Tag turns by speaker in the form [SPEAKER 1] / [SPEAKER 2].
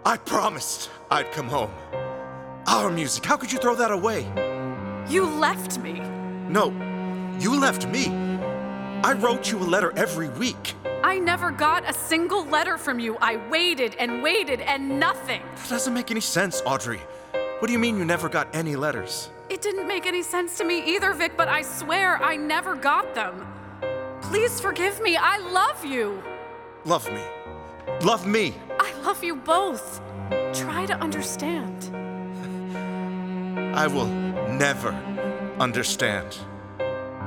[SPEAKER 1] I promised I'd come home. Our music, how could you throw that away?
[SPEAKER 2] You left me.
[SPEAKER 1] No, you left me. I wrote you a letter every week.
[SPEAKER 2] I never got a single letter from you. I waited and waited and nothing.
[SPEAKER 1] That doesn't make any sense, Audrey. What do you mean you never got any letters?
[SPEAKER 2] It didn't make any sense to me either, Vic, but I swear I never got them. Please forgive me. I love you.
[SPEAKER 1] Love me. Love me.
[SPEAKER 2] I love you both. Try to understand.
[SPEAKER 1] I will never understand.